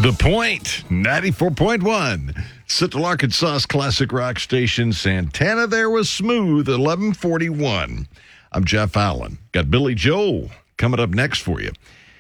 The Point, 94.1. Central Arkansas's classic rock station, Santana. There was Smooth, 1141. I'm Jeff Allen. Got Billy Joel coming up next for you.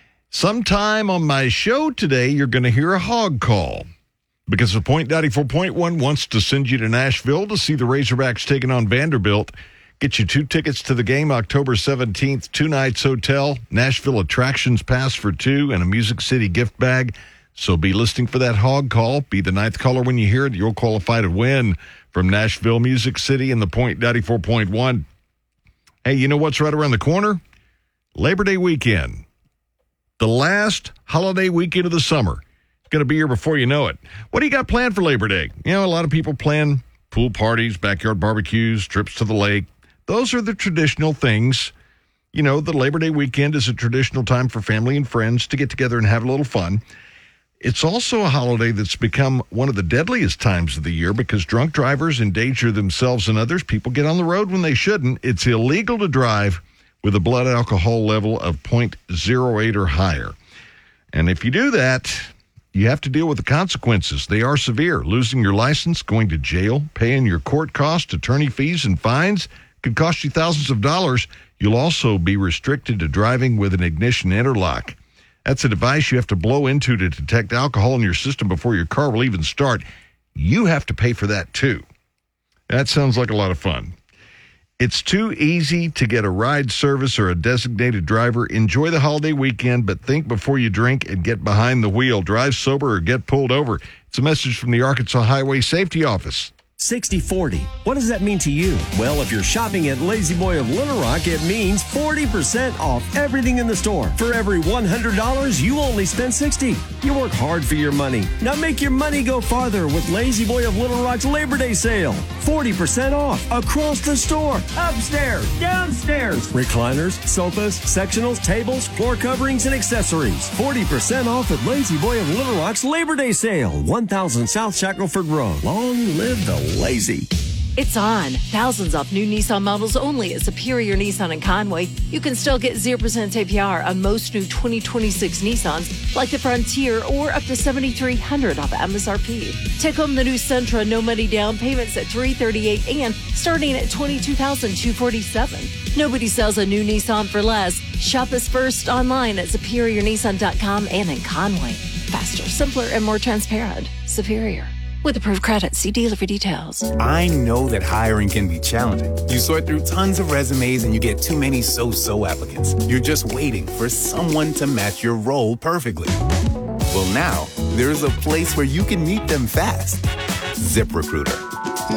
Sometime on my show today, you're going to hear a hog call because The Point 94.1 wants to send you to Nashville to see the Razorbacks taking on Vanderbilt. Get you 2 tickets to the game October 17th, 2 nights hotel, Nashville attractions pass for 2, and a Music City gift bag. So be listening for that hog call. Be the 9th caller when you hear it. You'll qualify to win from Nashville, Music City, and The Point 94.1. Hey, you know what's right around the corner? Labor Day weekend. The last holiday weekend of the summer. It's going to be here before you know it. What do you got planned for Labor Day? You know, a lot of people plan pool parties, backyard barbecues, trips to the lake. Those are the traditional things. You know, the Labor Day weekend is a traditional time for family and friends to get together and have a little fun. It's also a holiday that's become one of the deadliest times of the year because drunk drivers endanger themselves and others. People get on the road when they shouldn't. It's illegal to drive with a blood alcohol level of 0.08 or higher. And if you do that, you have to deal with the consequences. They are severe. Losing your license, going to jail, paying your court costs, attorney fees, and fines could cost you thousands of dollars. You'll also be restricted to driving with an ignition interlock. That's a device you have to blow into to detect alcohol in your system before your car will even start. You have to pay for that, too. That sounds like a lot of fun. It's too easy to get a ride service or a designated driver. Enjoy the holiday weekend, but think before you drink and get behind the wheel. Drive sober or get pulled over. It's a message from the Arkansas Highway Safety Office. 60/40. What does that mean to you? Well, if you're shopping at Lazy Boy of Little Rock, it means 40% off everything in the store. For every $100, you only spend $60. You work hard for your money. Now make your money go farther with Lazy Boy of Little Rock's Labor Day sale. 40% off across the store. Upstairs, downstairs. Recliners, sofas, sectionals, tables, floor coverings, and accessories. 40% off at Lazy Boy of Little Rock's Labor Day sale. 1000 South Shackelford Road. Long live the lazy. It's on. Thousands off new Nissan models only at Superior Nissan in Conway. You can still get 0% APR on most new 2026 Nissans, like the Frontier, or up to $7,300 off MSRP. Take home the new Sentra, no money down, payments at $338 and starting at $22,247. Nobody sells a new Nissan for less. Shop us first online at superiornissan.com and in Conway. Faster, simpler, and more transparent. Superior. With approved credit, see dealer for details. I know that hiring can be challenging. You sort through tons of resumes and you get too many so-so applicants. You're just waiting for someone to match your role perfectly. Well, now, there's a place where you can meet them fast. ZipRecruiter.